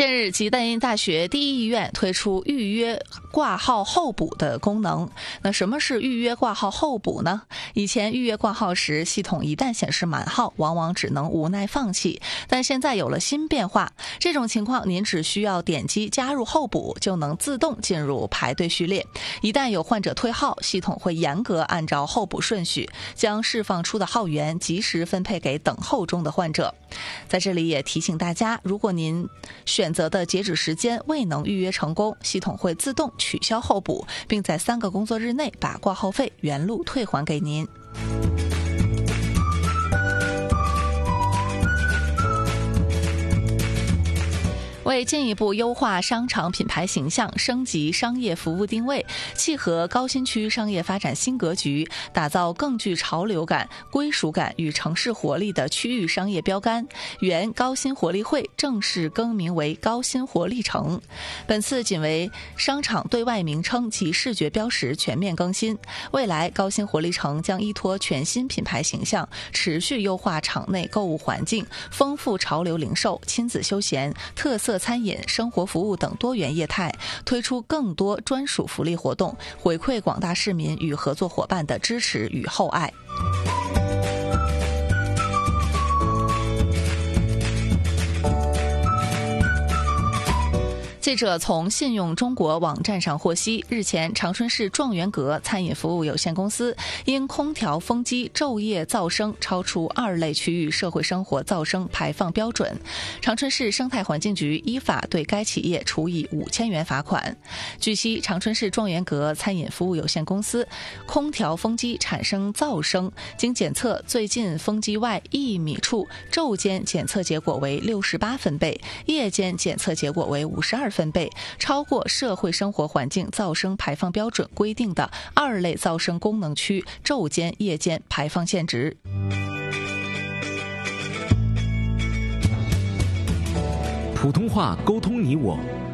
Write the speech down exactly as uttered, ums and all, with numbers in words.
近日，吉大英大学第一医院推出预约挂号候补的功能。那什么是预约挂号候补呢？以前预约挂号时，系统一旦显示满号，往往只能无奈放弃。但现在有了新变化，这种情况您只需要点击加入候补，就能自动进入排队序列。一旦有患者退号，系统会严格按照候补顺序，将释放出的号源及时分配给等候中的患者。在这里也提醒大家，如果您选择的截止时间未能预约成功，系统会自动取消候补，并在三个工作日内把挂号费原路退还给您。为进一步优化商场品牌形象，升级商业服务定位，契合高新区商业发展新格局，打造更具潮流感、归属感与城市活力的区域商业标杆，原高新活力汇正式更名为高新活力城。本次仅为商场对外名称及视觉标识全面更新，未来高新活力城将依托全新品牌形象，持续优化场内购物环境，丰富潮流零售、亲子休闲、特色餐饮、生活服务等多元业态，推出更多专属福利活动，回馈广大市民与合作伙伴的支持与厚爱。记者从信用中国网站上获悉，日前长春市状元阁餐饮服务有限公司因空调风机昼夜噪声超出二类区域社会生活噪声排放标准，长春市生态环境局依法对该企业处以五千元罚款。据悉，长春市状元阁餐饮服务有限公司空调风机产生噪声，经检测最近风机外一米处昼间检测结果为六十八分贝，夜间检测结果为五十二分贝，超过社会生活环境噪声排放标准规定的二类噪声功能区昼间、夜间排放限值。 普通话沟通你我，